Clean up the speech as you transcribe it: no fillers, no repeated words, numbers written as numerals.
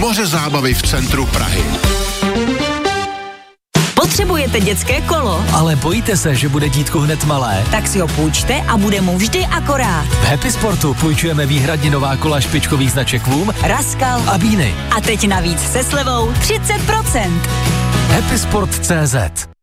moře zábavy v centru Prahy. Potřebujete dětské kolo? Ale bojíte se, že bude dítko hned malé? Tak si ho půjčte a bude mu vždy akorát. V Happy Sportu půjčujeme výhradně nová kola špičkových značek Voom, Raskal a Bíny. A teď navíc se slevou 30%. Happysport.cz